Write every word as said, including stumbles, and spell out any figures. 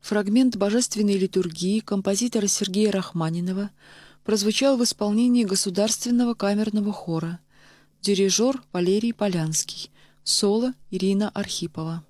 Фрагмент божественной литургии композитора Сергея Рахманинова прозвучал в исполнении Государственного камерного хора. Дирижер Валерий Полянский. Соло Ирина Архипова.